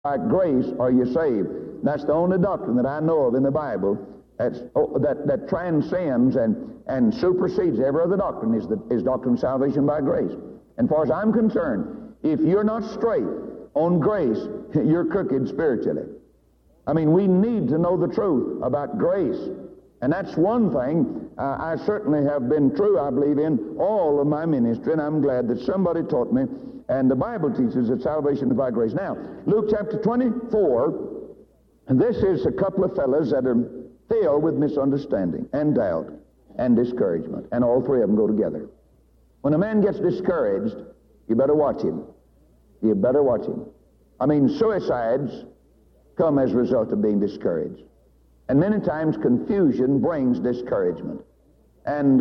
By grace are you saved. That's the only doctrine that I know of in the Bible that transcends and supersedes every other doctrine is doctrine of salvation by grace. And far as I'm concerned, if you're not straight on grace, you're crooked spiritually. I mean, we need to know the truth about grace. And that's one thing I certainly have been true, I believe, in all of my ministry, and I'm glad that somebody taught me. And the Bible teaches that salvation is by grace. Now, Luke chapter 24, and this is a couple of fellows that are filled with misunderstanding and doubt and discouragement, and all three of them go together. When a man gets discouraged, you better watch him. You better watch him. I mean, suicides come as a result of being discouraged. And many times confusion brings discouragement. And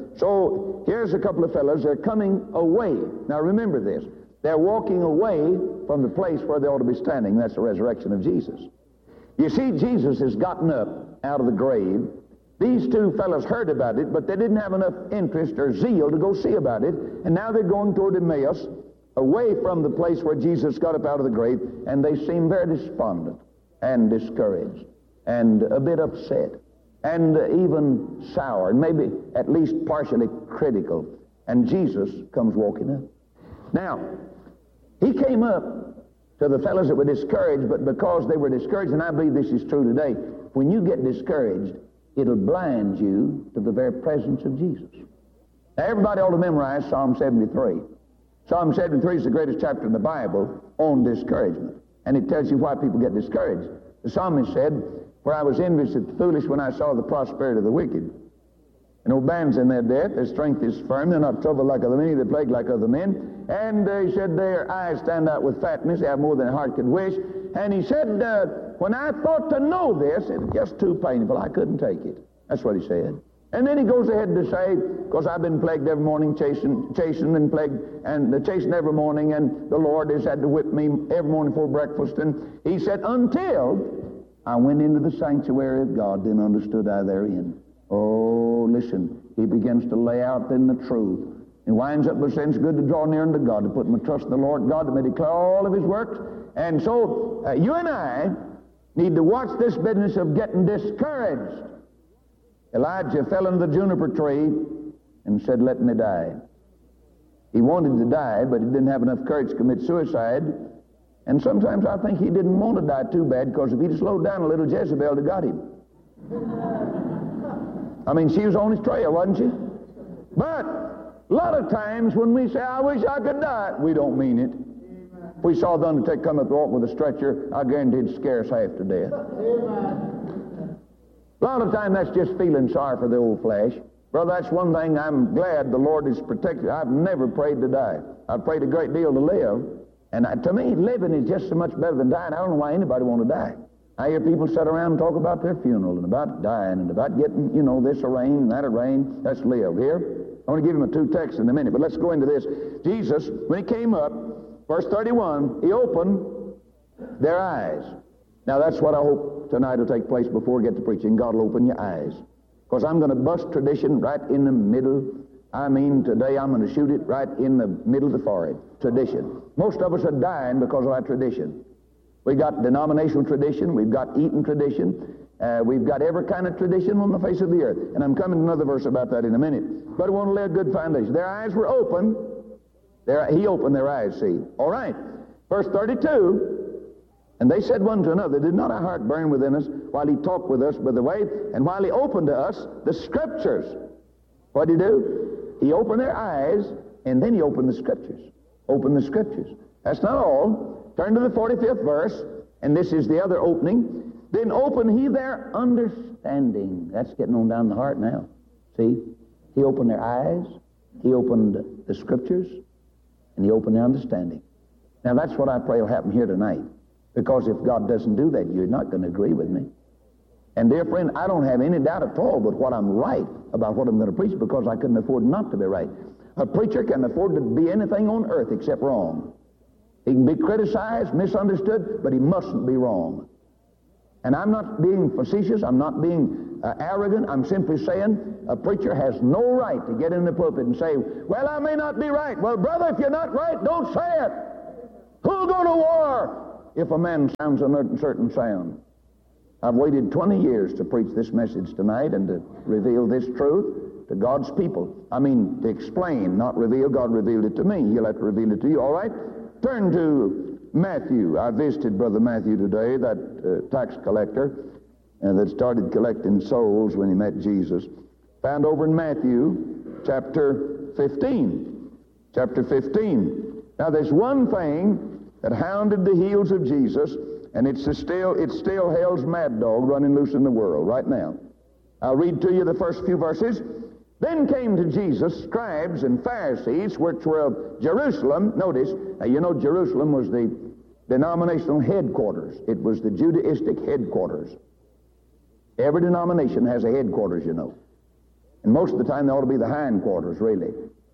so here's a couple of fellows. They're coming away. Now remember this. They're walking away from the place where they ought to be standing. That's the resurrection of Jesus. You see, Jesus has gotten up out of the grave. These two fellows heard about it, but they didn't have enough interest or zeal to go see about it. And now they're going toward Emmaus, away from the place where Jesus got up out of the grave, and they seem very despondent and discouraged and a bit upset and even sour and maybe at least partially critical. And Jesus comes walking up. Now, he came up to the fellows that were discouraged, but because they were discouraged, and I believe this is true today, when you get discouraged, it'll blind you to the very presence of Jesus. Now, everybody ought to memorize Psalm 73. Psalm 73 is the greatest chapter in the Bible on discouragement. And it tells you why people get discouraged. The psalmist said, "For I was envious at the foolish when I saw the prosperity of the wicked. And no bands in their death, their strength is firm, they're not troubled like other men, they're plagued like other men. And he said, their eyes stand out with fatness, they have more than a heart could wish. And he said, when I thought to know this, it was just too painful, I couldn't take it." That's what he said. And then he goes ahead to say, because I've been plagued every morning, chastened and plagued, and chastened every morning, and the Lord has had to whip me every morning before breakfast. And he said, until I went into the sanctuary of God, then understood I therein. Oh, listen, he begins to lay out then the truth. He winds up by saying it's good to draw near unto God, to put my trust in the Lord God, that may declare all of his works. And so you and I need to watch this business of getting discouraged. Elijah fell into the juniper tree and said, "Let me die." He wanted to die, but he didn't have enough courage to commit suicide. And sometimes I think he didn't want to die too bad, because if he'd slowed down a little, Jezebel had got him. I mean, she was on his trail, wasn't she? But a lot of times when we say, "I wish I could die," we don't mean it. If we saw the undertaker come up the walk with a stretcher, I guarantee it'd scare us half to death. A lot of time that's just feeling sorry for the old flesh. Brother, that's one thing I'm glad the Lord is protected. I've never prayed to die. I've prayed a great deal to live. And to me, living is just so much better than dying. I don't know why anybody want to die. I hear people sit around and talk about their funeral and about dying and about getting, this arranged and that arranged. Let's live here. I want to give him 2 texts in a minute, but let's go into this. Jesus, when he came up, verse 31, he opened their eyes. Now, that's what I hope tonight will take place before we get to preaching. God will open your eyes. Because I'm going to bust tradition right in the middle. I mean, today I'm going to shoot it right in the middle of the forehead. Tradition. Most of us are dying because of our tradition. We've got denominational tradition. We've got eating tradition. We've got every kind of tradition on the face of the earth. And I'm coming to another verse about that in a minute. But I want to lay a good foundation. Their eyes were open. He opened their eyes, see. All right. Verse 32. And they said one to another, "Did not our heart burn within us while he talked with us by the way, and while he opened to us the Scriptures?" What did he do? He opened their eyes, and then he opened the Scriptures. Opened the Scriptures. That's not all. Turn to the 45th verse, and this is the other opening. "Then opened he their understanding." That's getting on down the heart now. See? He opened their eyes, he opened the Scriptures, and he opened their understanding. Now that's what I pray will happen here tonight. Because if God doesn't do that, you're not going to agree with me. And dear friend, I don't have any doubt at all but what I'm right about what I'm going to preach, because I couldn't afford not to be right. A preacher can afford to be anything on earth except wrong. He can be criticized, misunderstood, but he mustn't be wrong. And I'm not being facetious, I'm not being arrogant, I'm simply saying a preacher has no right to get in the pulpit and say, "Well, I may not be right." Well, brother, if you're not right, don't say it. Who'll go to war if a man sounds a certain sound. I've waited 20 years to preach this message tonight and to reveal this truth to God's people. I mean, to explain, not reveal. God revealed it to me. He'll have to reveal it to you, all right? Turn to Matthew. I visited Brother Matthew today, that tax collector that started collecting souls when he met Jesus. Found over in Matthew chapter 15. Chapter 15. Now, there's one thing that hounded the heels of Jesus, and it's still hell's mad dog running loose in the world right now. I'll read to you the first few verses. Then came to Jesus scribes and Pharisees, which were of Jerusalem. Notice, you know Jerusalem was the denominational headquarters. It was the Judaistic headquarters. Every denomination has a headquarters, you know. And most of the time they ought to be the hindquarters, really.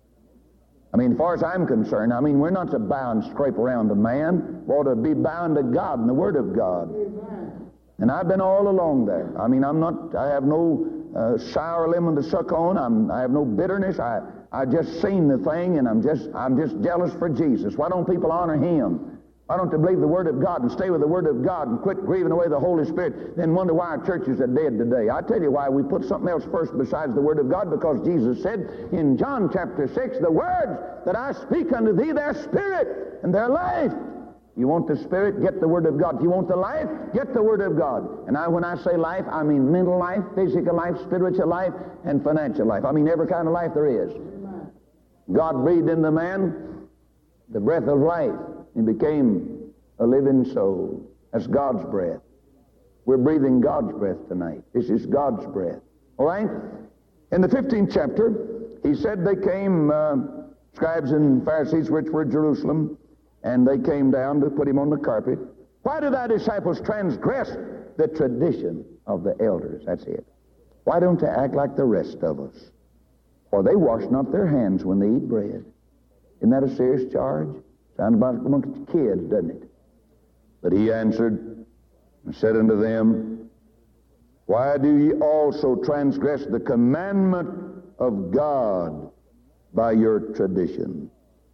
I mean, as far as I'm concerned, we're not to bow and scrape around to man. We ought to be bound to God and the Word of God. Amen. And I've been all along there. I have no sour lemon to suck on. I have no bitterness. I just seen the thing, and I'm just jealous for Jesus. Why don't people honor Him? Why don't they believe the Word of God and stay with the Word of God and quit grieving away the Holy Spirit, then wonder why our churches are dead today? I tell you why we put something else first besides the Word of God, because Jesus said in John chapter 6, the words that I speak unto thee, they're spirit and they're life. You want the spirit? Get the Word of God. If you want the life? Get the Word of God. And when I say life, I mean mental life, physical life, spiritual life, and financial life. I mean every kind of life there is. God breathed into man the breath of life. He became a living soul. That's God's breath. We're breathing God's breath tonight. This is God's breath. All right? In the 15th chapter, he said they came, scribes and Pharisees, which were at Jerusalem, and they came down to put him on the carpet. Why do thy disciples transgress the tradition of the elders? That's it. Why don't they act like the rest of us? For they wash not their hands when they eat bread. Isn't that a serious charge? Sounds about amongst kids, doesn't it? But he answered and said unto them, why do ye also transgress the commandment of God by your tradition?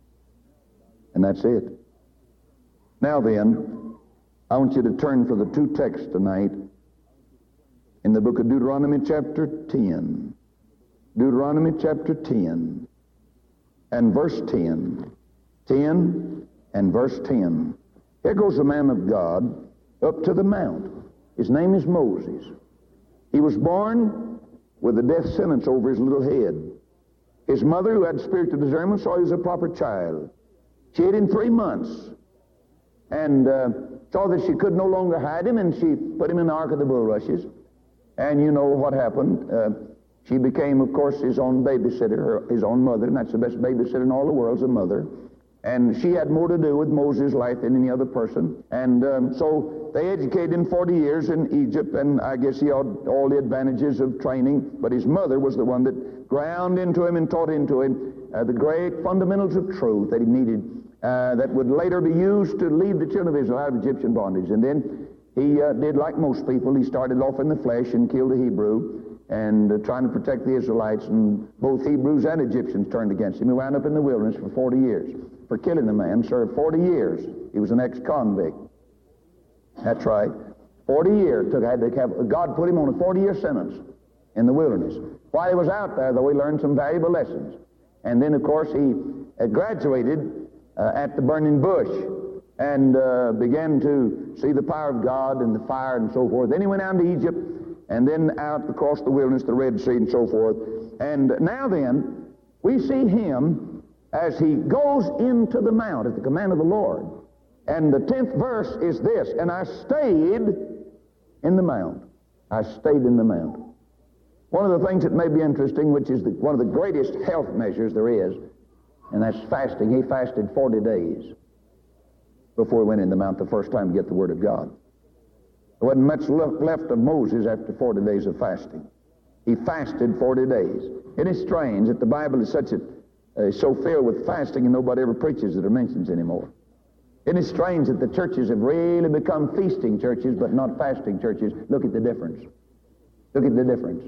And that's it. Now then, I want you to turn for the two texts tonight in the book of Deuteronomy chapter 10. Deuteronomy chapter 10 and verse 10. 10 and verse 10. Here goes a man of God up to the mount. His name is Moses. He was born with a death sentence over his little head. His mother, who had spiritual discernment, saw he was a proper child. She hid him 3 months and saw that she could no longer hide him, and she put him in the ark of the bulrushes. And you know what happened. She became, of course, his own babysitter, his own mother, and that's the best babysitter in all the world, is a mother. And she had more to do with Moses' life than any other person. And so they educated him 40 years in Egypt, and I guess he had all the advantages of training. But his mother was the one that ground into him and taught into him the great fundamentals of truth that he needed, that would later be used to lead the children of Israel out of Egyptian bondage. And then he did like most people. He started off in the flesh and killed a Hebrew, and trying to protect the Israelites, and both Hebrews and Egyptians turned against him. He wound up in the wilderness for 40 years for killing a man, served 40 years. He was an ex-convict. That's right. 40 years. God put him on a 40-year sentence in the wilderness. While he was out there, though, he learned some valuable lessons. And then, of course, he graduated at the burning bush and began to see the power of God and the fire and so forth. Then he went down to Egypt, and then out across the wilderness, the Red Sea, and so forth. And now then, we see him as he goes into the mount at the command of the Lord. And the 10th verse is this, and I stayed in the mount. I stayed in the mount. One of the things that may be interesting, which is one of the greatest health measures there is, and that's fasting. He fasted 40 days before he went in the mount the first time to get the Word of God. There wasn't much left of Moses after 40 days of fasting. He fasted 40 days. It is strange that the Bible is so filled with fasting and nobody ever preaches it or mentions anymore. It is strange that the churches have really become feasting churches but not fasting churches. Look at the difference. Look at the difference.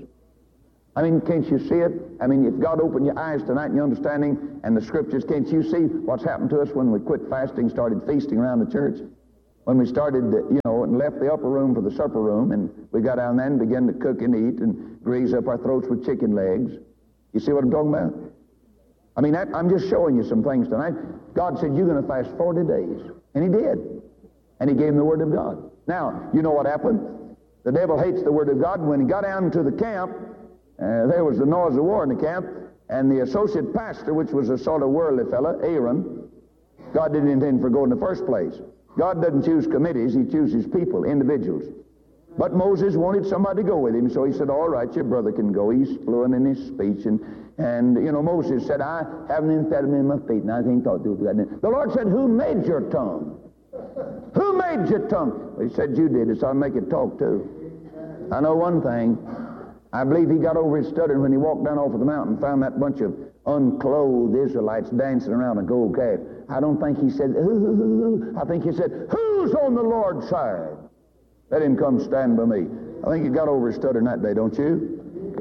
Can't you see it? If God opened your eyes tonight and your understanding and the Scriptures, can't you see what's happened to us when we quit fasting, started feasting around the church? when we started, and left the upper room for the supper room, and we got down there and began to cook and eat and grease up our throats with chicken legs. You see what I'm talking about? I mean, I'm just showing you some things tonight. God said, you're going to fast 40 days. And he did. And he gave him the Word of God. Now, you know what happened? The devil hates the Word of God. When he got down to the camp, there was the noise of war in the camp, and the associate pastor, which was a sort of worldly fellow, Aaron, God didn't intend for going in the first place. God doesn't choose committees, he chooses people, individuals. But Moses wanted somebody to go with him, so he said, all right, your brother can go. He's fluent in his speech. And Moses said, I have an impediment in my feet, and I think I'll do that. The Lord said, who made your tongue? Who made your tongue? Well, he said, you did it, so I'll make it talk too. I know one thing. I believe he got over his stuttering when he walked down off of the mountain and found that bunch of unclothed Israelites dancing around a gold calf. I don't think he said, ooh. I think he said, who's on the Lord's side? Let him come stand by me. I think he got over his stuttering that day, don't you?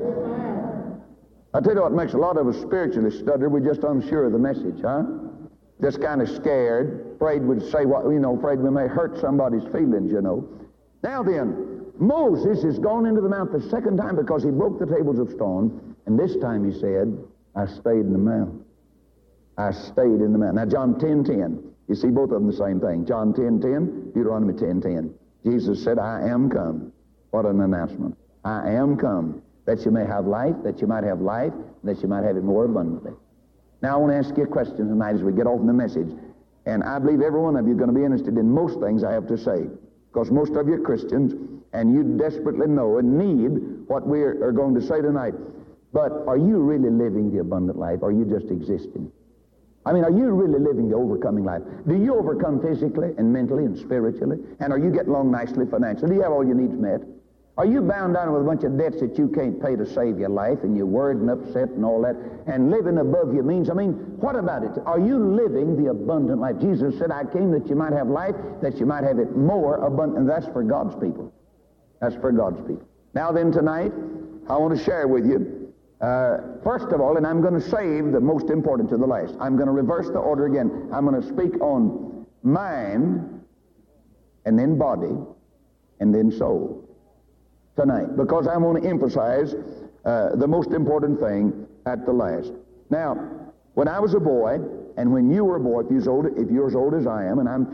I tell you what makes a lot of us spiritually stutter. We're just unsure of the message, huh? Just kind of scared, afraid we'd say what, afraid we may hurt somebody's feelings, Now then, Moses has gone into the mount the second time because he broke the tables of stone, and this time he said, I stayed in the mount. I stayed in the mount. Now, John 10:10. You see both of them the same thing. John 10:10, Deuteronomy 10:10. Jesus said, I am come. What an announcement. I am come, that you may have life, that you might have life, that you might have it more abundantly. Now, I want to ask you a question tonight as we get off in the message. And I believe every one of you are going to be interested in most things I have to say, because most of you are Christians, and you desperately know and need what we are going to say tonight. But are you really living the abundant life, or are you just existing? I mean, are you really living the overcoming life? Do you overcome physically and mentally and spiritually? And are you getting along nicely financially? Do you have all your needs met? Are you bound down with a bunch of debts that you can't pay to save your life, and you're worried and upset and all that, and living above your means? I mean, what about it? Are you living the abundant life? Jesus said, I came that you might have life, that you might have it more abundant. And that's for God's people. That's for God's people. Now then, tonight, I want to share with you, first of all, and I'm going to save the most important to the last. I'm going to reverse the order again. I'm going to speak on mind, and then body, and then soul tonight, because I want to emphasize the most important thing at the last. Now, when I was a boy, and when you were a boy, if you're as old as I am, and I'm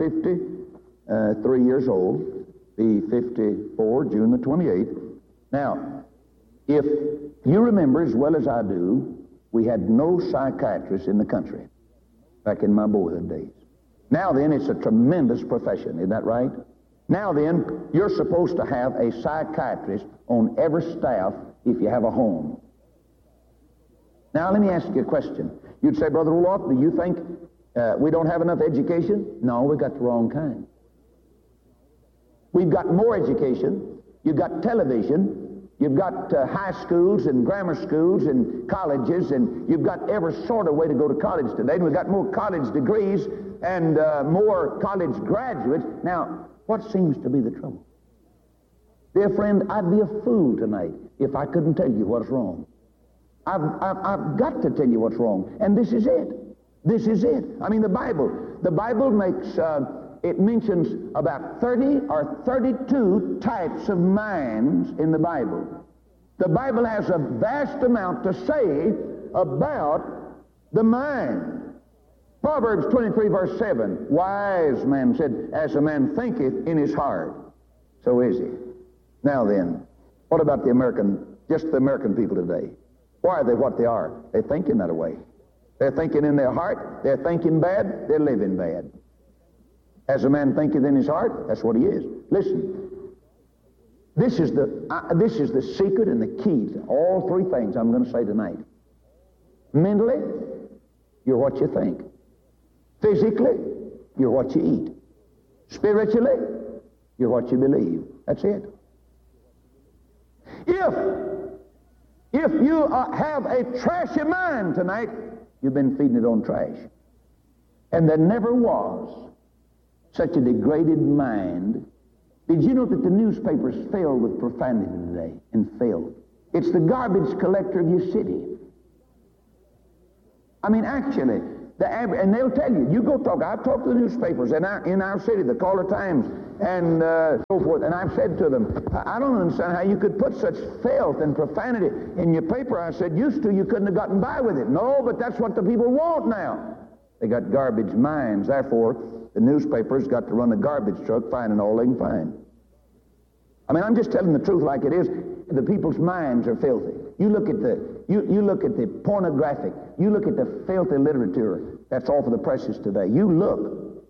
53 years old, be 54, June the 28th. Now, if you remember as well as I do, we had no psychiatrists in the country back in my boyhood days. Now then, it's a tremendous profession, isn't that right? Now then, you're supposed to have a psychiatrist on every staff if you have a home. Now, let me ask you a question. You'd say, Brother Roloff, do you think we don't have enough education? No, we've got the wrong kind. We've got more education. You've got television. You've got high schools and grammar schools and colleges, and you've got every sort of way to go to college today. And we've got more college degrees and more college graduates. Now, what seems to be the trouble? Dear friend, I'd be a fool tonight if I couldn't tell you what's wrong. I've got to tell you what's wrong, and this is it. This is it. I mean, the Bible makes, it mentions about 30 or 32 types of minds in the Bible. The Bible has a vast amount to say about the mind. Proverbs 23 verse 7, wise man said, as a man thinketh in his heart, so is he. Now then, what about the American people today? Why are they what they are? They're thinking that way. They're thinking in their heart, they're thinking bad, they're living bad. As a man thinketh in his heart, that's what he is. Listen, this is the secret and the key to all three things I'm going to say tonight. Mentally, you're what you think. Physically, you're what you eat. Spiritually, you're what you believe. That's it. If you have a trashy mind tonight, you've been feeding it on trash. And there never was such a degraded mind. Did you know that the newspaper's filled with profanity today? And filled. It's the garbage collector of your city. I mean, actually, And they'll tell you. You go talk. I've talked to the newspapers in our city, the Caller Times, and so forth. And I've said to them, I don't understand how you could put such filth and profanity in your paper. I said, used to, you couldn't have gotten by with it. No, but that's what the people want now. They got garbage minds. Therefore, the newspapers got to run a garbage truck finding all they can find. I mean, I'm just telling the truth like it is. The people's minds are filthy. You look at the pornographic. You look at the filthy literature that's all for the presses today. You look.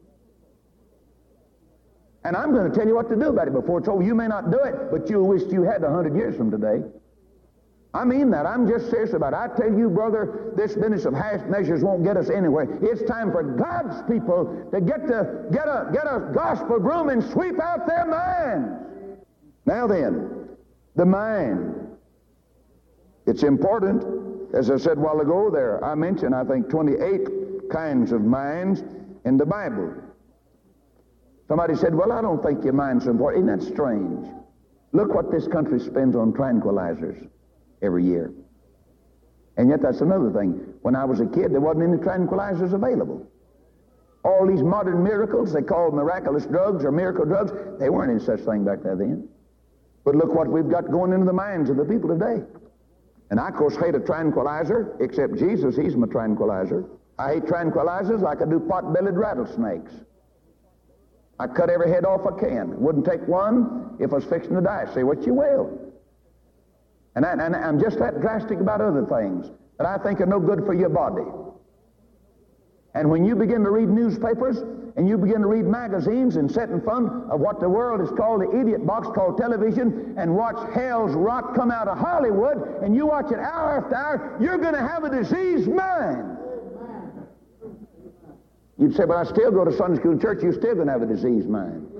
And I'm going to tell you what to do about it before it's over. You may not do it, but you'll wish you had 100 years from today. I mean that. I'm just serious about it. I tell you, brother, this business of half measures won't get us anywhere. It's time for God's people to get a gospel broom and sweep out their minds. Now then, the mind. It's important. As I said a while ago there, I mentioned, I think, 28 kinds of minds in the Bible. Somebody said, well, I don't think your mind's so important. Isn't that strange? Look what this country spends on tranquilizers every year. And yet that's another thing. When I was a kid, there wasn't any tranquilizers available. All these modern miracles, they call miraculous drugs or miracle drugs, they weren't any such thing back then. But look what we've got going into the minds of the people today. And I, of course, hate a tranquilizer, except Jesus, he's my tranquilizer. I hate tranquilizers like I do pot-bellied rattlesnakes. I cut every head off I can. Wouldn't take one if I was fixing to die. Say what you will. And I'm just that drastic about other things that I think are no good for your body. And when you begin to read newspapers and you begin to read magazines and sit in front of what the world has called the idiot box called television and watch hell's rot come out of Hollywood and you watch it hour after hour, you're going to have a diseased mind. You'd say, but I still go to Sunday school and church. You're still going to have a diseased mind.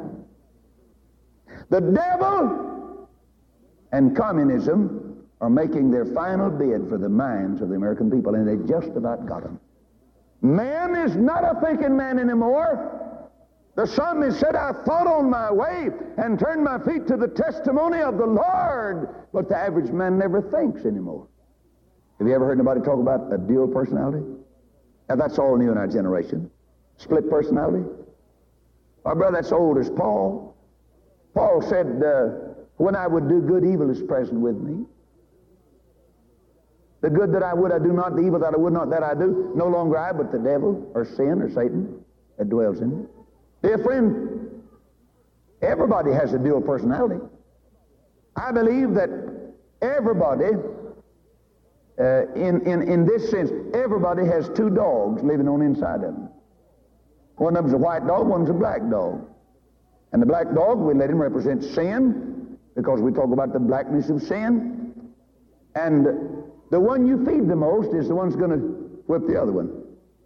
The devil and communism are making their final bid for the minds of the American people, and they just about got them. Man is not a thinking man anymore. The psalmist said, I thought on my way and turned my feet to the testimony of the Lord. But the average man never thinks anymore. Have you ever heard anybody talk about a dual personality? Now, that's all new in our generation. Split personality. My brother, that's old as Paul. Paul said, when I would do good, evil is present with me. The good that I would, I do not. The evil that I would not, that I do. No longer I, but the devil, or sin, or Satan, that dwells in me. Dear friend, everybody has a dual personality. I believe that everybody, in this sense, everybody has two dogs living on the inside of them. One of them's a white dog, one's a black dog. And the black dog, we let him represent sin, because we talk about the blackness of sin. And the one you feed the most is the one that's going to whip the other one.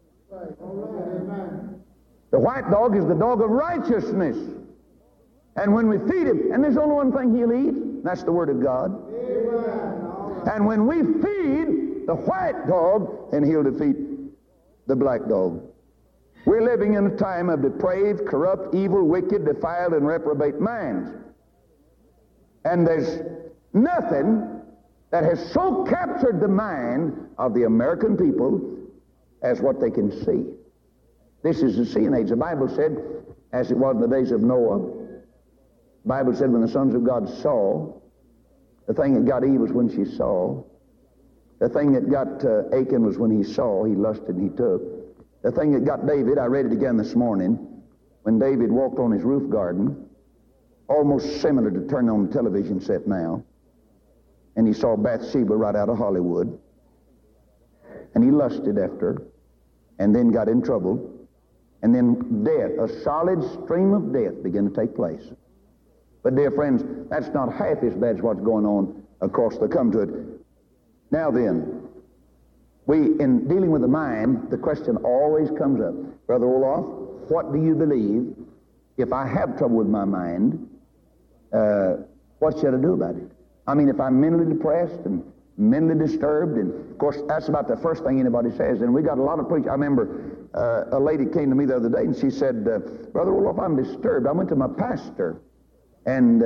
The white dog is the dog of righteousness. And when we feed him, and there's only one thing he'll eat, that's the Word of God. And when we feed the white dog, then he'll defeat the black dog. We're living in a time of depraved, corrupt, evil, wicked, defiled, and reprobate minds. And there's nothing that has so captured the mind of the American people as what they can see. This is the seeing age. The Bible said, as it was in the days of Noah, the Bible said when the sons of God saw, the thing that got Eve was when she saw. The thing that got Achan was when he saw, he lusted and he took. The thing that got David, I read it again this morning, when David walked on his roof garden, almost similar to turning on the television set now, and he saw Bathsheba right out of Hollywood, and he lusted after her, and then got in trouble, and then death, a solid stream of death began to take place. But dear friends, that's not half as bad as what's going on across the come to it. Now then, in dealing with the mind, the question always comes up, Brother Olaf, what do you believe if I have trouble with my mind? What should I do about it? I mean, if I'm mentally depressed and mentally disturbed, and of course that's about the first thing anybody says. And we got a lot of preachers. I remember a lady came to me the other day and she said, Brother Olaf, I'm disturbed. I went to my pastor and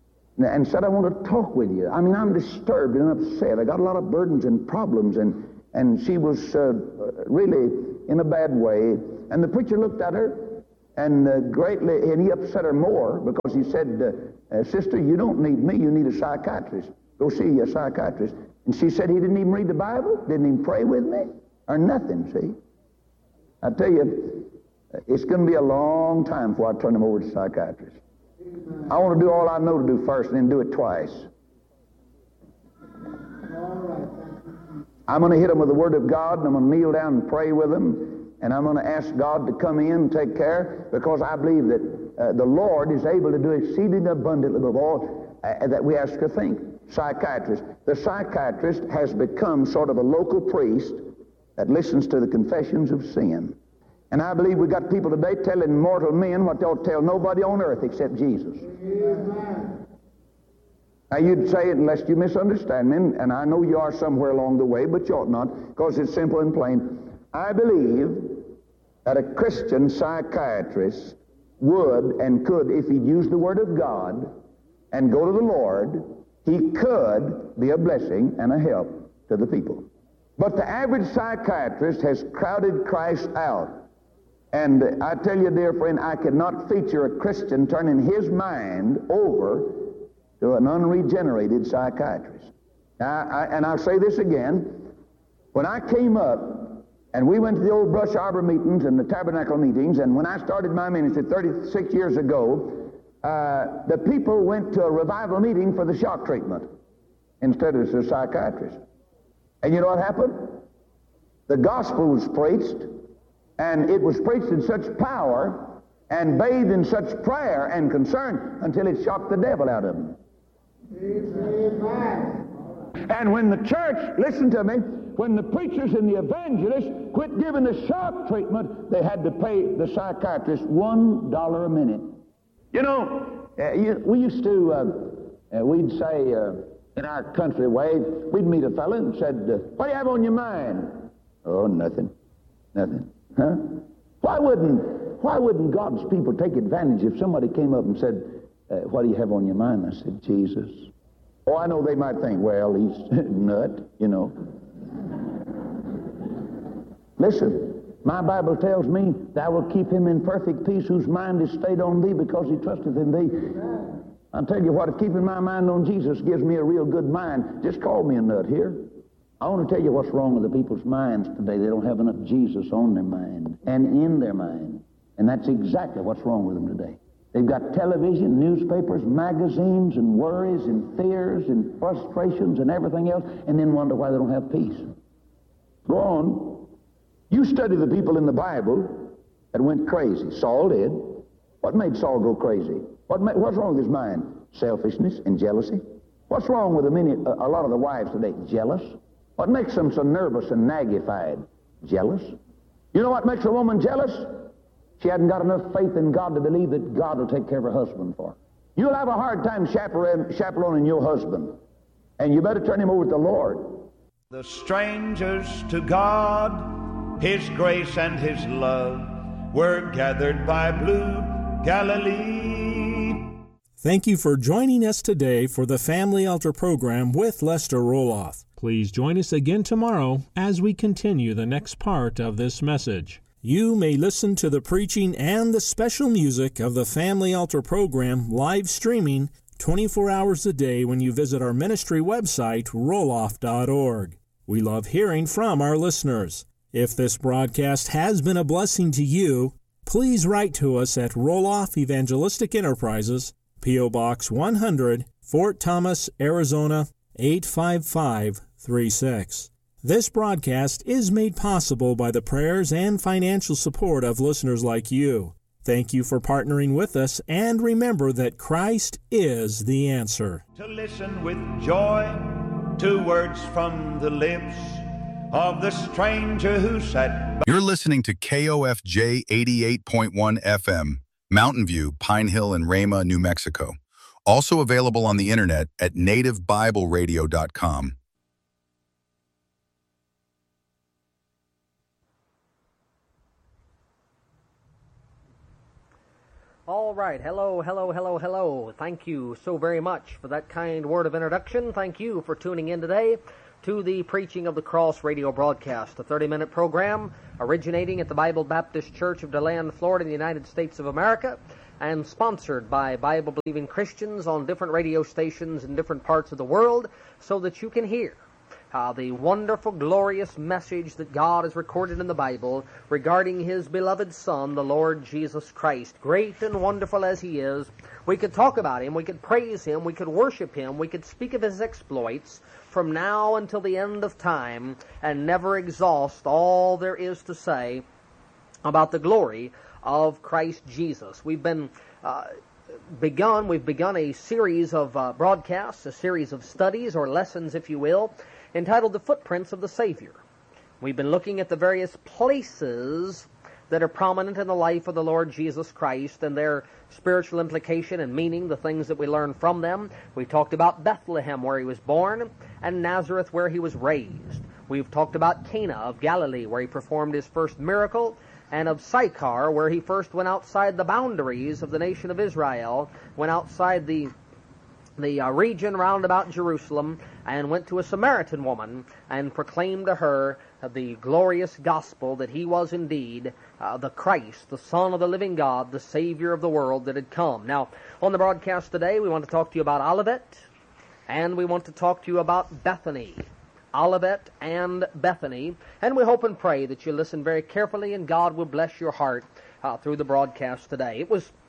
said, I want to talk with you. I mean, I'm disturbed and upset. I got a lot of burdens and problems, and and she was really in a bad way. And the preacher looked at her and he upset her more because he said, "Sister, you don't need me, you need a psychiatrist. Go see a psychiatrist." And she said, "He didn't even read the Bible, didn't even pray with me, or nothing," see. I tell you, it's going to be a long time before I turn him over to a psychiatrist. I want to do all I know to do first and then do it twice. I'm going to hit them with the Word of God, and I'm going to kneel down and pray with them, and I'm going to ask God to come in and take care, because I believe that the Lord is able to do exceeding abundantly above all that we ask or think. Psychiatrist. The psychiatrist has become sort of a local priest that listens to the confessions of sin. And I believe we've got people today telling mortal men what they'll tell nobody on earth except Jesus. Amen. Now you'd say it unless you misunderstand me, and I know you are somewhere along the way, but you ought not, because it's simple and plain. I believe that a Christian psychiatrist would and could, if he'd use the Word of God and go to the Lord, he could be a blessing and a help to the people. But the average psychiatrist has crowded Christ out. And I tell you, dear friend, I cannot feature a Christian turning his mind over to an unregenerated psychiatrist. And I'll say this again. When I came up, and we went to the old Brush Arbor meetings and the Tabernacle meetings, and when I started my ministry 36 years ago, the people went to a revival meeting for the shock treatment instead of a psychiatrist. And you know what happened? The gospel was preached, and it was preached in such power and bathed in such prayer and concern until it shocked the devil out of them. Amen. And when the church, listen to me, when the preachers and the evangelists quit giving the shock treatment, they had to pay the psychiatrist $1 a minute. You know, we used to, we'd say, in our country way, we'd meet a fellow and said, "What do you have on your mind?" "Oh, nothing. Nothing." Huh? Why wouldn't God's people take advantage if somebody came up and said, "What do you have on your mind?" I said, "Jesus." Oh, I know they might think, well, he's nut, you know. Listen, my Bible tells me, "Thou wilt keep him in perfect peace whose mind is stayed on thee because he trusteth in thee." I'll tell you what, if keeping my mind on Jesus gives me a real good mind, just call me a nut here. I want to tell you what's wrong with the people's minds today. They don't have enough Jesus on their mind and in their mind. And that's exactly what's wrong with them today. They've got television, newspapers, magazines, and worries and fears and frustrations and everything else, and then wonder why they don't have peace. Go on. You study the people in the Bible that went crazy. Saul did. What made Saul go crazy? What's wrong with his mind? Selfishness and jealousy. What's wrong with a lot of the wives today? Jealous. What makes them so nervous and naggified? Jealous. You know what makes a woman jealous? She hadn't got enough faith in God to believe that God will take care of her husband for her. You'll have a hard time chaperoning your husband, and you better turn him over to the Lord. The strangers to God, His grace and His love, were gathered by blue Galilee. Thank you for joining us today for the Family Altar program with Lester Roloff. Please join us again tomorrow as we continue the next part of this message. You may listen to the preaching and the special music of the Family Altar program live streaming 24 hours a day when you visit our ministry website, roloff.org. We love hearing from our listeners. If this broadcast has been a blessing to you, please write to us at Roloff Evangelistic Enterprises, P.O. Box 100, Fort Thomas, Arizona, 85536. This broadcast is made possible by the prayers and financial support of listeners like you. Thank you for partnering with us, and remember that Christ is the answer. To listen with joy to words from the lips of the stranger who sat by. You're listening to KOFJ 88.1 FM, Mountain View, Pine Hill, and Rama, New Mexico. Also available on the internet at nativebibleradio.com. All right. Hello, hello, hello, hello. Thank you so very much for that kind word of introduction. Thank you for tuning in today to the Preaching of the Cross radio broadcast, a 30-minute program originating at the Bible Baptist Church of DeLand, Florida, in the United States of America, and sponsored by Bible-believing Christians on different radio stations in different parts of the world so that you can hear the wonderful, glorious message that God has recorded in the Bible regarding His beloved Son, the Lord Jesus Christ. Great and wonderful as He is, we could talk about Him, we could praise Him, we could worship Him, we could speak of His exploits from now until the end of time and never exhaust all there is to say about the glory of Christ Jesus. We've begun a series of broadcasts, a series of studies or lessons, if you will, entitled The Footprints of the Savior. We've been looking at the various places that are prominent in the life of the Lord Jesus Christ and their spiritual implication and meaning, the things that we learn from them. We talked about Bethlehem, where He was born, and Nazareth, where He was raised. We've talked about Cana of Galilee, where He performed His first miracle, and of Sychar, where He first went outside the boundaries of the nation of Israel, went outside the region round about Jerusalem, and went to a Samaritan woman and proclaimed to her the glorious gospel that He was indeed the Christ, the Son of the living God, the Savior of the world that had come. Now, on the broadcast today, we want to talk to you about Olivet, and we want to talk to you about Bethany. Olivet and Bethany, and we hope and pray that you listen very carefully and God will bless your heart through the broadcast today. It was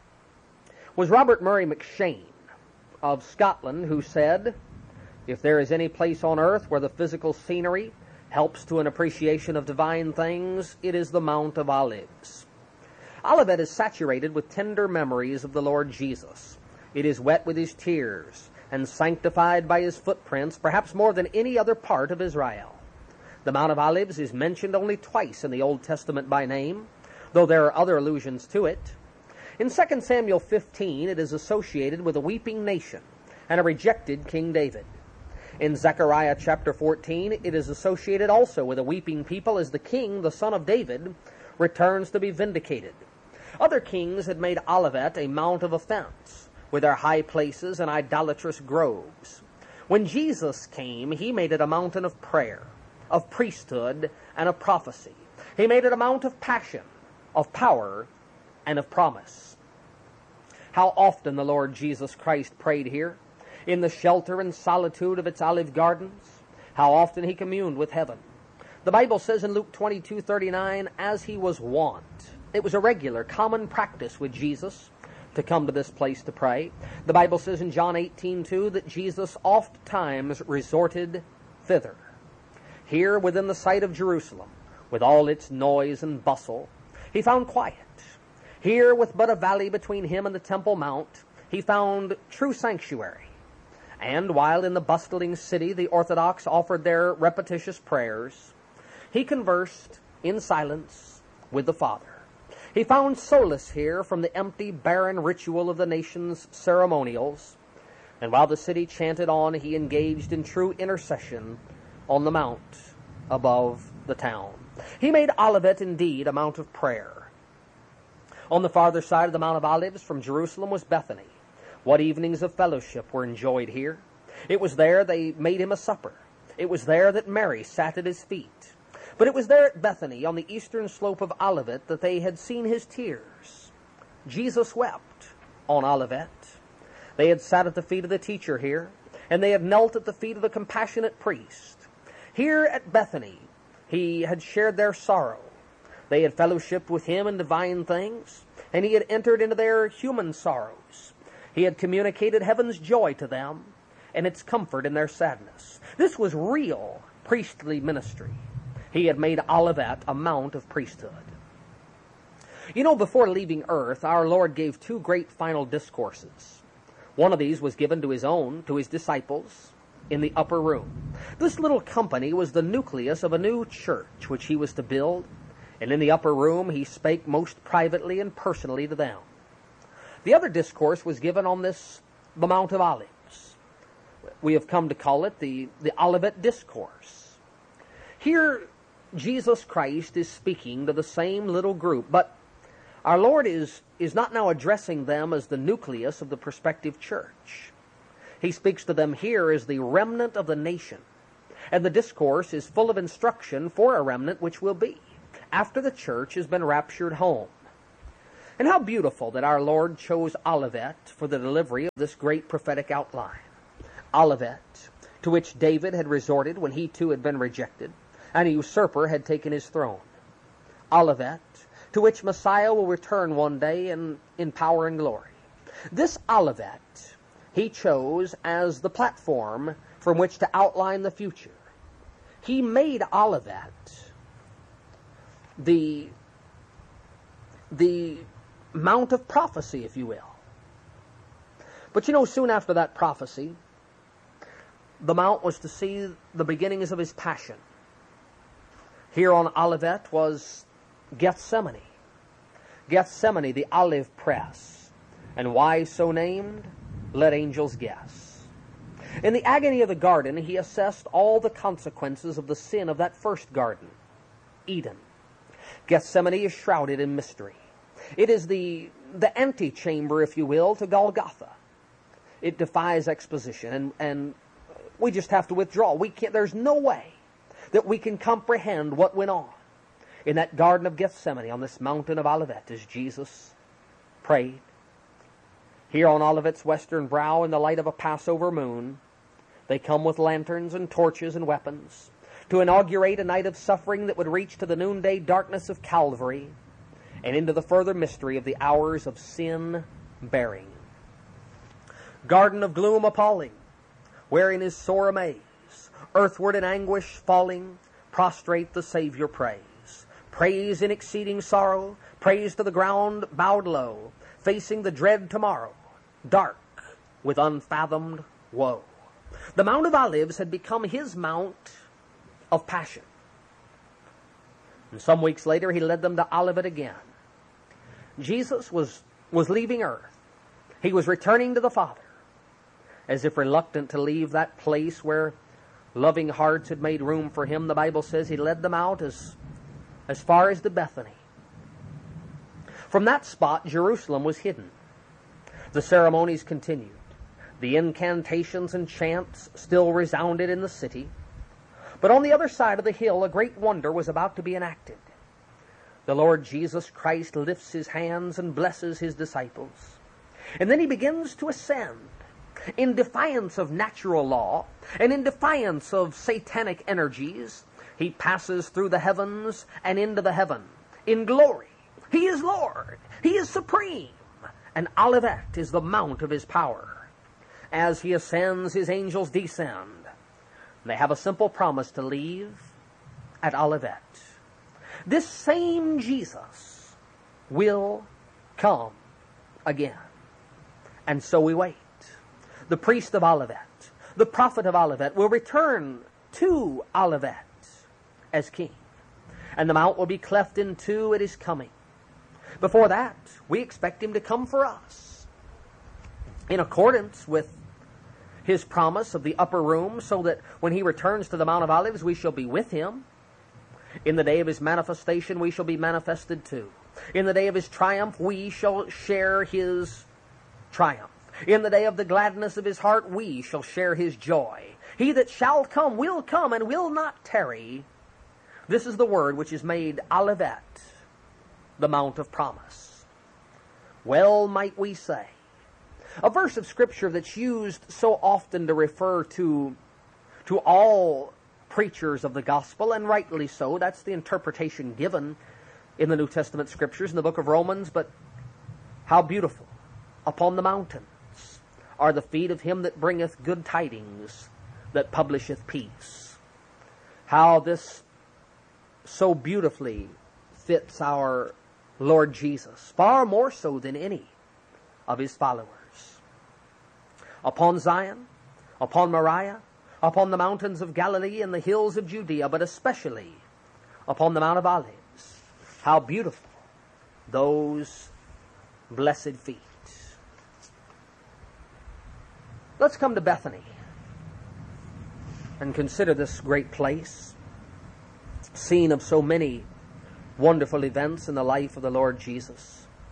Robert Murray McCheyne of Scotland who said, "If there is any place on earth where the physical scenery helps to an appreciation of divine things, it is the Mount of Olives." Olivet is saturated with tender memories of the Lord Jesus. It is wet with His tears and sanctified by His footprints, perhaps more than any other part of Israel. The Mount of Olives is mentioned only twice in the Old Testament by name, though there are other allusions to it. In 2 Samuel 15, it is associated with a weeping nation and a rejected King David. In Zechariah chapter 14, it is associated also with a weeping people as the king, the son of David, returns to be vindicated. Other kings had made Olivet a mount of offense, with their high places and idolatrous groves. When Jesus came, He made it a mountain of prayer, of priesthood, and of prophecy. He made it a mount of passion, of power, and of promise. How often the Lord Jesus Christ prayed here, in the shelter and solitude of its olive gardens. How often He communed with heaven. The Bible says in Luke 22:39, as He was wont. It was a regular, common practice with Jesus to come to this place to pray. The Bible says in John 18:2 that Jesus oft times resorted thither. Here within the sight of Jerusalem, with all its noise and bustle, He found quiet. Here, with but a valley between Him and the Temple Mount, He found true sanctuary. And while in the bustling city the Orthodox offered their repetitious prayers, He conversed in silence with the Father. He found solace here from the empty, barren ritual of the nation's ceremonials. And while the city chanted on, He engaged in true intercession on the mount above the town. He made Olivet indeed a mount of prayer. On the farther side of the Mount of Olives from Jerusalem was Bethany. What evenings of fellowship were enjoyed here. It was there they made Him a supper. It was there that Mary sat at His feet. But it was there at Bethany, on the eastern slope of Olivet, that they had seen His tears. Jesus wept on Olivet. They had sat at the feet of the teacher here, and they had knelt at the feet of the compassionate priest. Here at Bethany, He had shared their sorrow. They had fellowshiped with Him in divine things, and He had entered into their human sorrows. He had communicated heaven's joy to them, and its comfort in their sadness. This was real priestly ministry. He had made Olivet a mount of priesthood. You know, before leaving earth, our Lord gave two great final discourses. One of these was given to His disciples, in the upper room. This little company was the nucleus of a new church which He was to build, and in the upper room He spake most privately and personally to them. The other discourse was given on the Mount of Olives. We have come to call it the Olivet Discourse. Here, Jesus Christ is speaking to the same little group, but Our Lord is not now addressing them as the nucleus of the prospective church. He speaks to them here as the remnant of the nation. And the discourse is full of instruction for a remnant which will be after the church has been raptured home. And how beautiful that our Lord chose Olivet for the delivery of this great prophetic outline. Olivet, to which David had resorted when he too had been rejected, and a usurper had taken his throne. Olivet, to which Messiah will return one day in power and glory. This Olivet he chose as the platform from which to outline the future. He made Olivet the mount of prophecy, if you will. But you know, soon after that prophecy, the mount was to see the beginnings of his passion. Here on Olivet was Gethsemane. Gethsemane, the olive press. And why so named? Let angels guess. In the agony of the garden, he assessed all the consequences of the sin of that first garden, Eden. Gethsemane is shrouded in mystery. It is the antechamber, if you will, to Golgotha. It defies exposition, and we just have to withdraw. There's no way that we can comprehend what went on in that Garden of Gethsemane on this mountain of Olivet as Jesus prayed. Here on Olivet's western brow, in the light of a Passover moon, they come with lanterns and torches and weapons to inaugurate a night of suffering that would reach to the noonday darkness of Calvary and into the further mystery of the hours of sin bearing. Garden of gloom appalling, wherein is sore amaze, earthward in anguish falling, prostrate the Savior prays. Praise in exceeding sorrow, praise to the ground bowed low, facing the dread tomorrow, dark with unfathomed woe. The Mount of Olives had become his mount of passion. And some weeks later, he led them to Olivet again. Jesus was leaving earth. He was returning to the Father, as if reluctant to leave that place where loving hearts had made room for him. The Bible says he led them out as far as to Bethany. From that spot, Jerusalem was hidden. The ceremonies continued. The incantations and chants still resounded in the city. But on the other side of the hill, a great wonder was about to be enacted. The Lord Jesus Christ lifts his hands and blesses his disciples. And then he begins to ascend in defiance of natural law and in defiance of satanic energies. He passes through the heavens and into the heaven in glory. He is Lord. He is supreme. And Olivet is the mount of his power. As he ascends, his angels descend. They have a simple promise to leave at Olivet. This same Jesus will come again. And so we wait. The priest of Olivet, the prophet of Olivet, will return to Olivet as king. And the mount will be cleft in two at his coming. Before that, we expect him to come for us, in accordance with his promise of the upper room, so that when he returns to the Mount of Olives, we shall be with him. In the day of his manifestation, we shall be manifested too. In the day of his triumph, we shall share his triumph. In the day of the gladness of his heart, we shall share his joy. He that shall come will come and will not tarry. This is the word which is made Olivet, the Mount of Promise. Well might we say, a verse of Scripture that's used so often to refer to all preachers of the gospel, and rightly so. That's the interpretation given in the New Testament Scriptures in the book of Romans. But how beautiful! Upon the mountains are the feet of him that bringeth good tidings, that publisheth peace. How this so beautifully fits our Lord Jesus, far more so than any of his followers. Upon Zion, upon Moriah, upon the mountains of Galilee and the hills of Judea, but especially upon the Mount of Olives, how beautiful those blessed feet. Let's come to Bethany and consider this great place, scene of so many wonderful events in the life of the Lord Jesus.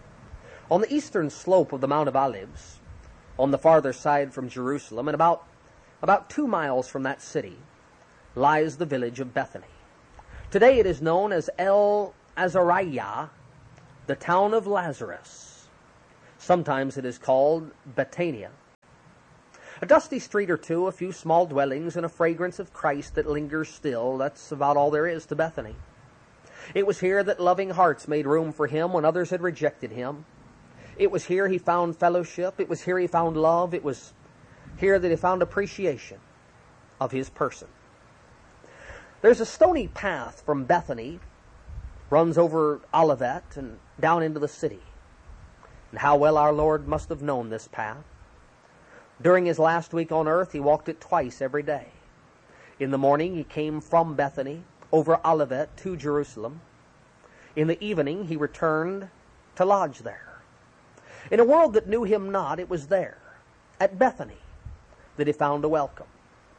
On the eastern slope of the Mount of Olives, on the farther side from Jerusalem, and about 2 miles from that city, lies the village of Bethany. Today it is known as El Azariah, the town of Lazarus. Sometimes it is called Betania. A dusty street or two, a few small dwellings, and a fragrance of Christ that lingers still. That's about all there is to Bethany. It was here that loving hearts made room for him when others had rejected him. It was here he found fellowship. It was here he found love. It was here that he found appreciation of his person. There's a stony path from Bethany, runs over Olivet and down into the city. And how well our Lord must have known this path. During his last week on earth, he walked it twice every day. In the morning, he came from Bethany over Olivet to Jerusalem. In the evening, he returned to lodge there. In a world that knew him not, it was there, at Bethany, that he found a welcome.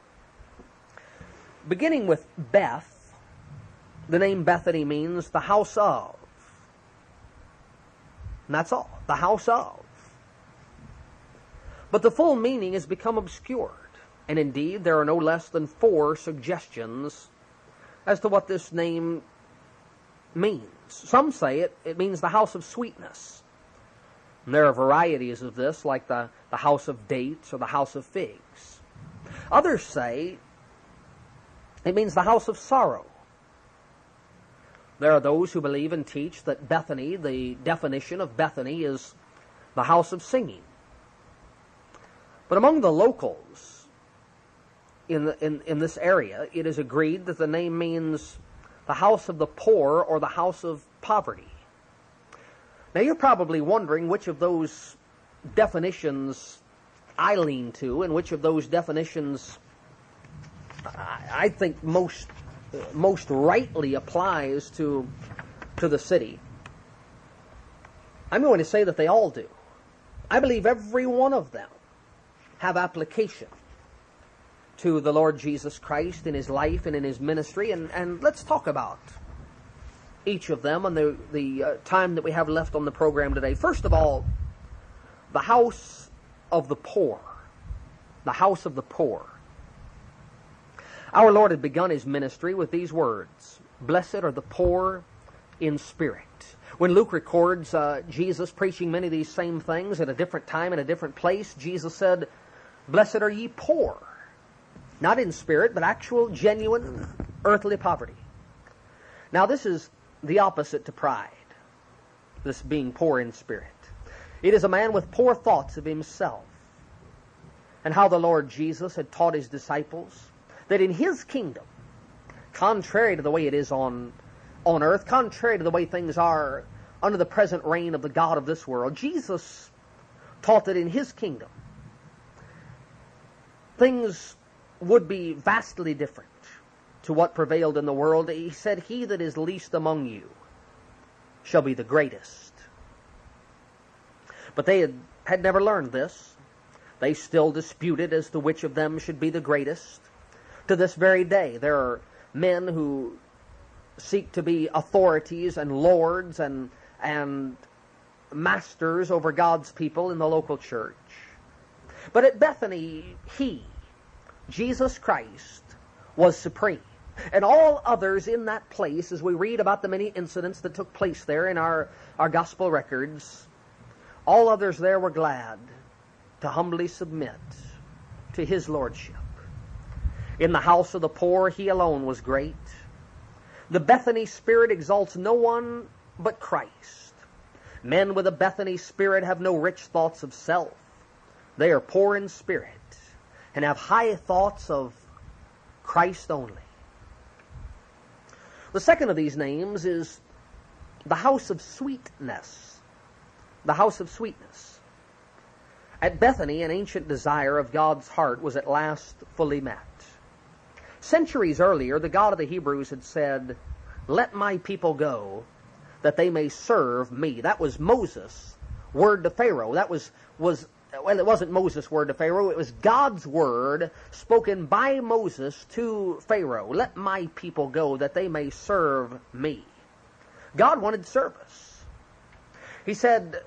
Beginning with Beth, the name Bethany means the house of. And that's all, the house of. But the full meaning has become obscured, and indeed there are no less than 4 suggestions as to what this name means. Some say it means the house of sweetness. And there are varieties of this, like the house of dates or the house of figs. Others say it means the house of sorrow. There are those who believe and teach that Bethany, the definition of Bethany, is the house of singing. But among the locals in this area, it is agreed that the name means the house of the poor or the house of poverty. Now you're probably wondering which of those definitions I lean to, and which of those definitions I think most rightly applies to the city. I'm going to say that they all do. I believe every one of them have application to the Lord Jesus Christ in his life and in his ministry, and let's talk about each of them on the time that we have left on the program today. First of all, the house of the poor. The house of the poor. Our Lord had begun his ministry with these words, "Blessed are the poor in spirit." When Luke records Jesus preaching many of these same things at a different time in a different place, Jesus said, "Blessed are ye poor," not in spirit, but actual, genuine, earthly poverty. Now this is the opposite to pride, this being poor in spirit. It is a man with poor thoughts of himself, and how the Lord Jesus had taught his disciples that in his kingdom, contrary to the way it is on earth, contrary to the way things are under the present reign of the God of this world, Jesus taught that in his kingdom, things would be vastly different to what prevailed in the world. He said, "He that is least among you shall be the greatest." But they had never learned this. They still disputed as to which of them should be the greatest. To this very day, there are men who seek to be authorities and lords and masters over God's people in the local church. But at Bethany, Jesus Christ, was supreme. And all others in that place, as we read about the many incidents that took place there in our gospel records, all others there were glad to humbly submit to his lordship. In the house of the poor, he alone was great. The Bethany spirit exalts no one but Christ. Men with a Bethany spirit have no rich thoughts of self. They are poor in spirit and have high thoughts of Christ only. The second of these names is the house of sweetness. The house of sweetness. At Bethany, an ancient desire of God's heart was at last fully met. Centuries earlier, the God of the Hebrews had said, "Let my people go, that they may serve me." That was Moses' word to Pharaoh. That was it wasn't Moses' word to Pharaoh. It was God's word spoken by Moses to Pharaoh. "Let my people go, that they may serve me." God wanted service. He said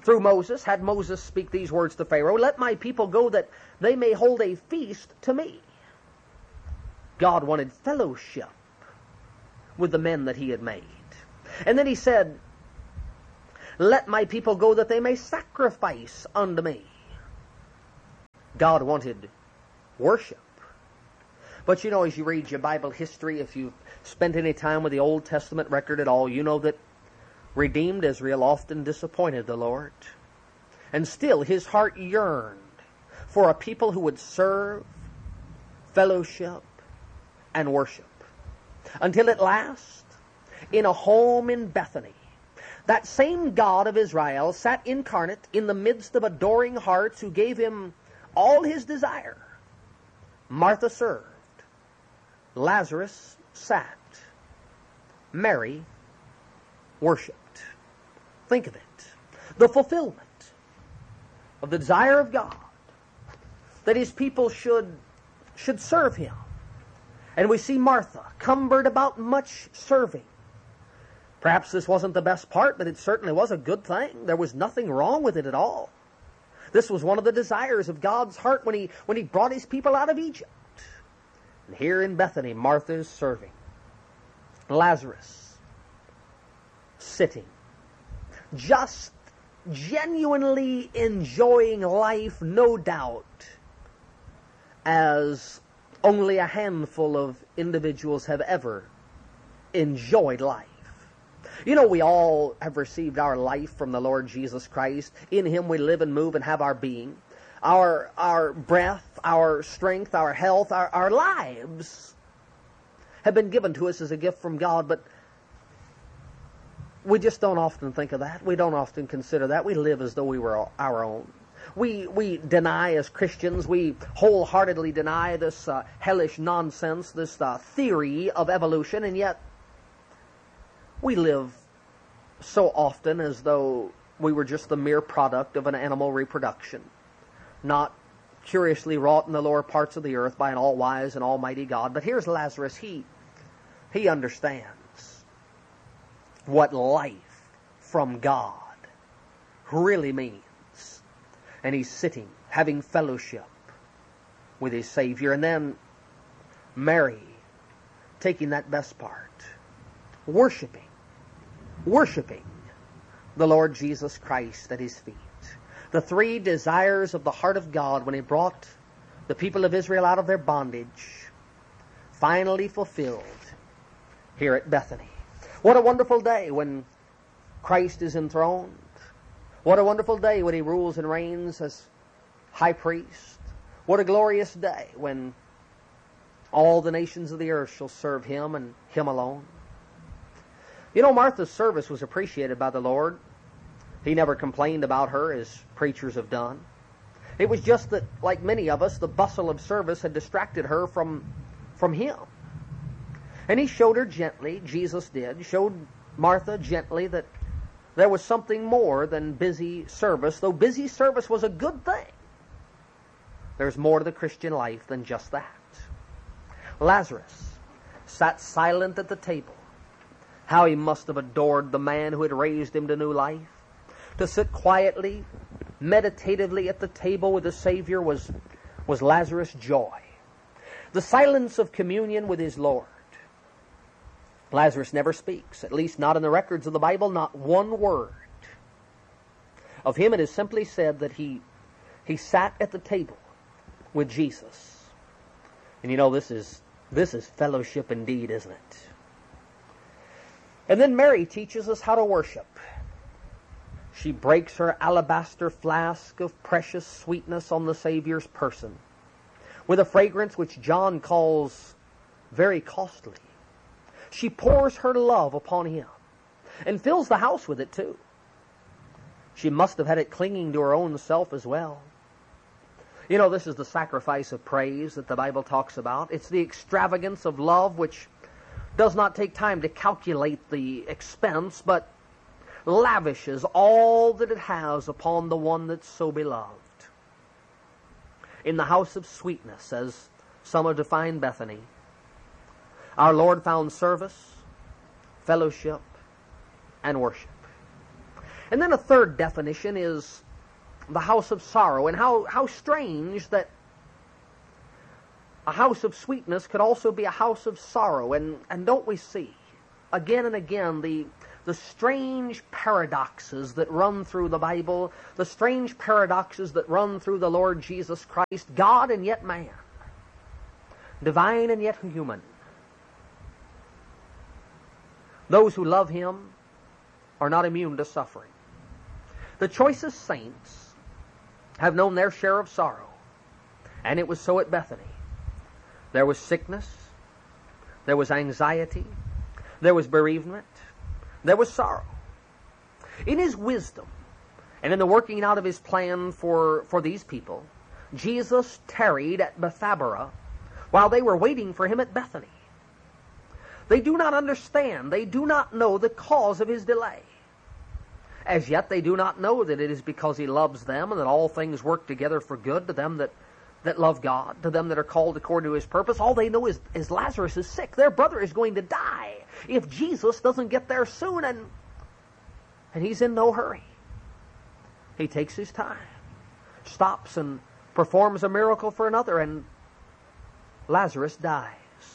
through Moses, had Moses speak these words to Pharaoh, "Let my people go that they may hold a feast to me." God wanted fellowship with the men that he had made. And then he said, "Let my people go that they may sacrifice unto me." God wanted worship. But you know, as you read your Bible history, if you've spent any time with the Old Testament record at all, you know that redeemed Israel often disappointed the Lord. And still his heart yearned for a people who would serve, fellowship, and worship. Until at last, in a home in Bethany, that same God of Israel sat incarnate in the midst of adoring hearts who gave him all his desire. Martha served. Lazarus sat. Mary worshiped. Think of it. The fulfillment of the desire of God that his people should serve him. And we see Martha cumbered about much serving. Perhaps this wasn't the best part, but it certainly was a good thing. There was nothing wrong with it at all. This was one of the desires of God's heart when he brought his people out of Egypt. And here in Bethany, Martha is serving. Lazarus sitting. Just genuinely enjoying life, no doubt, as only a handful of individuals have ever enjoyed life. You know, we all have received our life from the Lord Jesus Christ. In him we live and move and have our being. Our breath, our strength, our health, our lives have been given to us as a gift from God, but we just don't often think of that. We don't often consider that. We live as though we were our own. We deny as Christians, we wholeheartedly deny this hellish nonsense, this theory of evolution, and yet we live so often as though we were just the mere product of an animal reproduction, not curiously wrought in the lower parts of the earth by an all-wise and almighty God. But here's Lazarus. He understands what life from God really means. And he's sitting, having fellowship with his Savior. And then Mary, taking that best part, worshiping the Lord Jesus Christ at his feet. The three desires of the heart of God when he brought the people of Israel out of their bondage, finally fulfilled here at Bethany. What a wonderful day when Christ is enthroned. What a wonderful day when he rules and reigns as high priest. What a glorious day when all the nations of the earth shall serve him and him alone. You know, Martha's service was appreciated by the Lord. He never complained about her as preachers have done. It was just that, like many of us, the bustle of service had distracted her from him. And he showed her gently, Jesus did, showed Martha gently that there was something more than busy service. Though busy service was a good thing, there's more to the Christian life than just that. Lazarus sat silent at the table. How he must have adored the man who had raised him to new life. To sit quietly, meditatively at the table with the Savior was Lazarus' joy. The silence of communion with his Lord. Lazarus never speaks, at least not in the records of the Bible, not one word. Of him it is simply said that he sat at the table with Jesus. And you know, this is fellowship indeed, isn't it? And then Mary teaches us how to worship. She breaks her alabaster flask of precious sweetness on the Savior's person with a fragrance which John calls very costly. She pours her love upon him and fills the house with it too. She must have had it clinging to her own self as well. You know, this is the sacrifice of praise that the Bible talks about. It's the extravagance of love which does not take time to calculate the expense, but lavishes all that it has upon the one that's so beloved. In the house of sweetness, as some have defined Bethany, our Lord found service, fellowship, and worship. And then a third definition is the house of sorrow, and how strange that a house of sweetness could also be a house of sorrow. And don't we see again and again the strange paradoxes that run through the Bible, the strange paradoxes that run through the Lord Jesus Christ, God and yet man, divine and yet human. Those who love Him are not immune to suffering. The choicest saints have known their share of sorrow, and it was so at Bethany. There was sickness, there was anxiety, there was bereavement, there was sorrow. In His wisdom and in the working out of His plan for these people, Jesus tarried at Bethabara while they were waiting for Him at Bethany. They do not understand, they do not know the cause of His delay. As yet they do not know that it is because He loves them and that all things work together for good to them that love God, to them that are called according to His purpose. All they know is Lazarus is sick. Their brother is going to die if Jesus doesn't get there soon, and He's in no hurry. He takes His time, stops and performs a miracle for another, and Lazarus dies.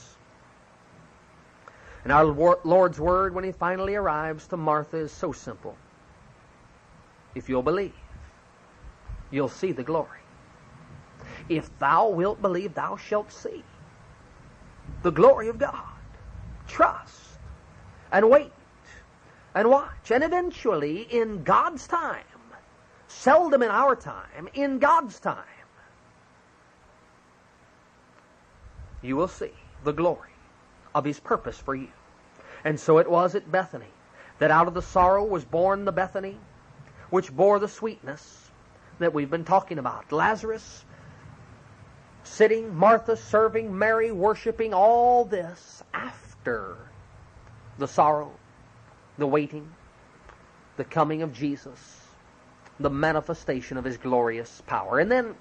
And our Lord's word when He finally arrives to Martha is so simple. If you'll believe, you'll see the glory. If thou wilt believe, thou shalt see the glory of God. Trust and wait and watch. And eventually, in God's time, seldom in our time, in God's time, you will see the glory of His purpose for you. And so it was at Bethany that out of the sorrow was born the Bethany, which bore the sweetness that we've been talking about. Lazarus sitting, Martha serving, Mary worshiping, all this after the sorrow, the waiting, the coming of Jesus, the manifestation of His glorious power. And then,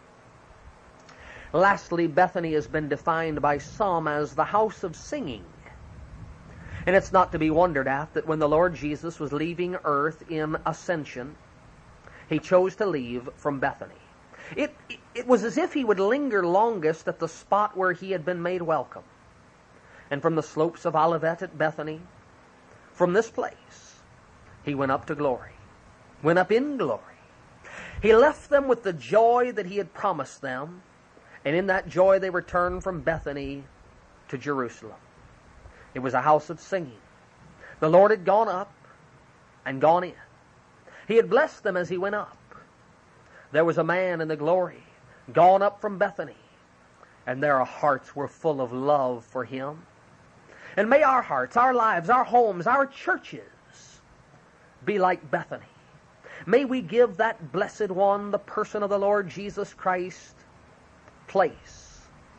lastly, Bethany has been defined by some as the house of singing. And it's not to be wondered at that when the Lord Jesus was leaving earth in ascension, He chose to leave from Bethany. It was as if He would linger longest at the spot where He had been made welcome. And from the slopes of Olivet at Bethany, from this place, He went up to glory, went up in glory. He left them with the joy that He had promised them, and in that joy they returned from Bethany to Jerusalem. It was a house of singing. The Lord had gone up and gone in. He had blessed them as He went up. There was a man in the glory gone up from Bethany, and their hearts were full of love for Him. And may our hearts, our lives, our homes, our churches be like Bethany. May we give that blessed one, the person of the Lord Jesus Christ, place.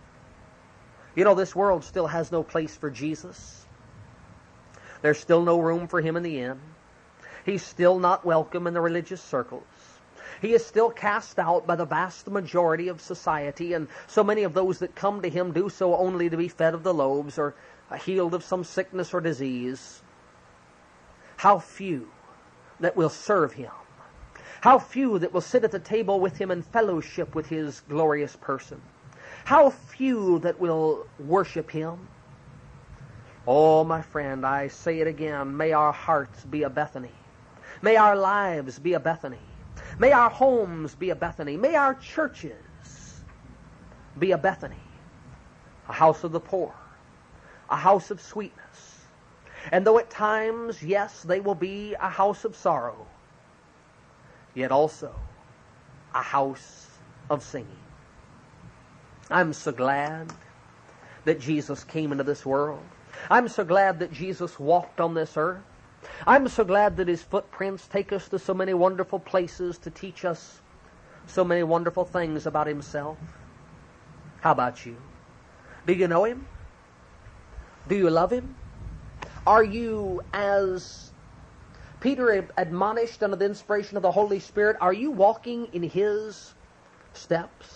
You know, this world still has no place for Jesus. There's still no room for Him in the inn. He's still not welcome in the religious circles. He is still cast out by the vast majority of society, and so many of those that come to Him do so only to be fed of the loaves or healed of some sickness or disease. How few that will serve Him. How few that will sit at the table with Him and fellowship with His glorious person. How few that will worship Him. Oh, my friend, I say it again. May our hearts be a Bethany. May our lives be a Bethany. May our homes be a Bethany. May our churches be a Bethany. A house of the poor. A house of sweetness. And though at times, yes, they will be a house of sorrow, yet also a house of singing. I'm so glad that Jesus came into this world. I'm so glad that Jesus walked on this earth. I'm so glad that His footprints take us to so many wonderful places to teach us so many wonderful things about Himself. How about you? Do you know Him? Do you love Him? Are you, as Peter admonished under the inspiration of the Holy Spirit, are you walking in His steps?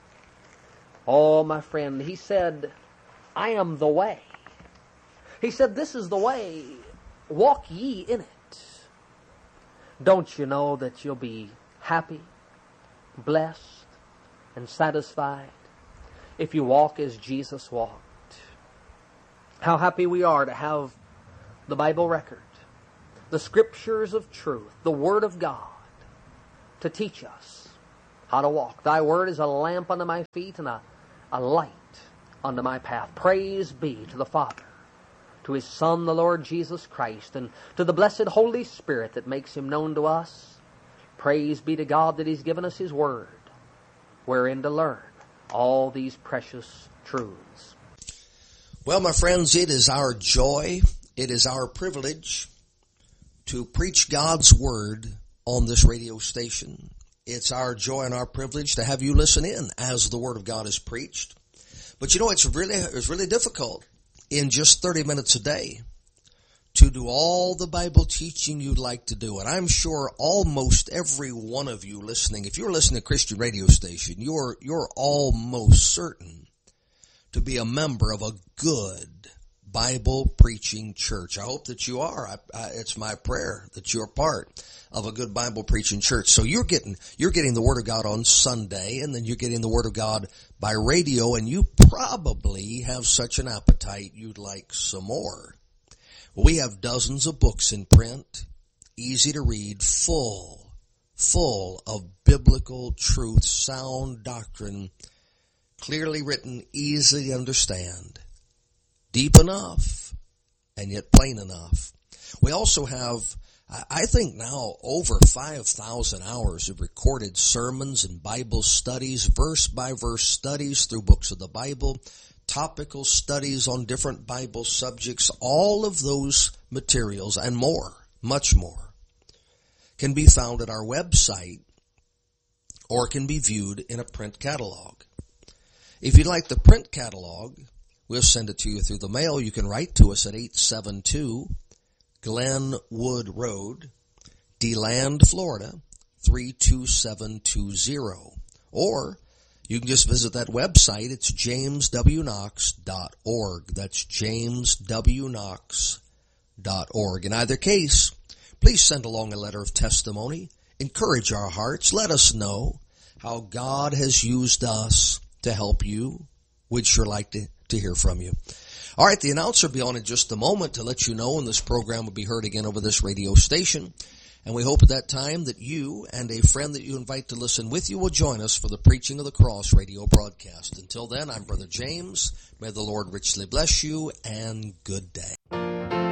Oh, my friend, He said, I am the way. He said, this is the way. Walk ye in it. Don't you know that you'll be happy, blessed, and satisfied if you walk as Jesus walked? How happy we are to have the Bible record, the Scriptures of truth, the Word of God, to teach us how to walk. Thy Word is a lamp unto my feet and a light unto my path. Praise be to the Father, to His Son, the Lord Jesus Christ, and to the blessed Holy Spirit that makes Him known to us. Praise be to God that He's given us His Word, wherein to learn all these precious truths. Well, my friends, it is our joy, it is our privilege to preach God's Word on this radio station. It's our joy and our privilege to have you listen in as the Word of God is preached. But you know, it's really difficult in just 30 minutes a day to do all the Bible teaching you'd like to do. And I'm sure almost every one of you listening, if you're listening to a Christian radio station, you're almost certain to be a member of a good Bible preaching church. I hope that you are. It's my prayer that you're part of a good Bible preaching church. So you're getting the Word of God on Sunday, and then you're getting the Word of God by radio, and you probably have such an appetite you'd like some more. We have dozens of books in print, easy to read, full of biblical truth, sound doctrine, clearly written, easy to understand, deep enough, and yet plain enough. We also have, I think now, over 5,000 hours of recorded sermons and Bible studies, verse-by-verse studies through books of the Bible, topical studies on different Bible subjects. All of those materials and more, much more, can be found at our website or can be viewed in a print catalog. If you'd like the print catalog, we'll send it to you through the mail. You can write to us at 872 Glenwood Road, DeLand, Florida, 32720. Or you can just visit that website. It's jameswknox.org. That's jameswknox.org. In either case, please send along a letter of testimony. Encourage our hearts. Let us know how God has used us to help you. We'd sure like to hear from you. All right, the announcer will be on in just a moment to let you know when this program will be heard again over this radio station. And we hope at that time that you and a friend that you invite to listen with you will join us for the Preaching of the Cross radio broadcast. Until then, I'm Brother James. May the Lord richly bless you, and good day.